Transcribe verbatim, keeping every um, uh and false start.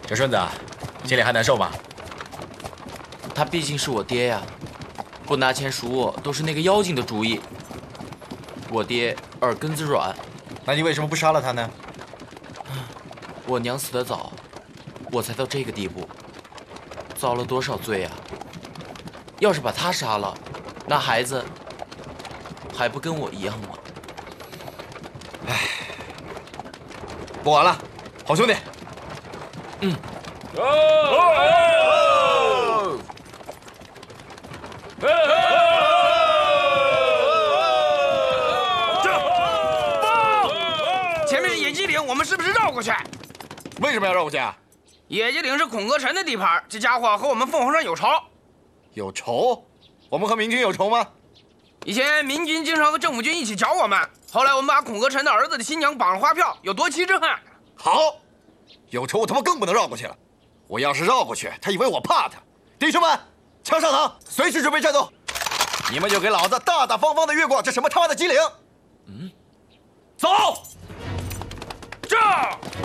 这顺子，心里还难受吗？ 他毕竟是我爹呀，不拿钱赎我都是那个妖精的主意。我爹耳根子软， 那你为什么不杀了他呢？ 我娘死得早，我才到这个地步，遭了多少罪啊！要是把他杀了，那孩子还不跟我一样吗？ 唉，不管了，好兄弟。 嗯。 哦哦这前面是野鸡岭，我们是不是绕过去？ 为什么要绕过去啊？ 野鸡岭是孔歌臣的地盘，这家伙和我们凤凰山有仇。 有仇？我们和明军有仇吗？ 以前明军经常和政府军一起剿我们，后来我们把孔歌臣的儿子的新娘绑了发票，有夺妻之恨。 好，有仇我他妈更不能绕过去了。我要是绕过去，他以为我怕他。弟兄们，枪上膛，随时准备战斗。你们就给老子大大方方的越过这什么他妈的机岭。嗯，走。 这。